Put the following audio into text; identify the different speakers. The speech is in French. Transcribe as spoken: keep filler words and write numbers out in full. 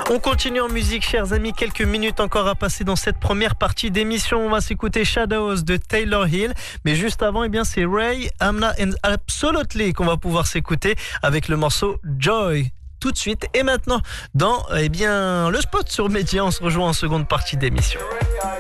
Speaker 1: On continue en musique, chers amis. Quelques minutes encore à passer dans cette première partie d'émission. On va s'écouter Shadows de Taylor Hill. Mais juste avant, eh bien, c'est Ray, Amna and Absolutely qu'on va pouvoir s'écouter avec le morceau Joy. Tout de suite et maintenant dans eh bien, le spot sur Média. On se rejoint en seconde partie d'émission.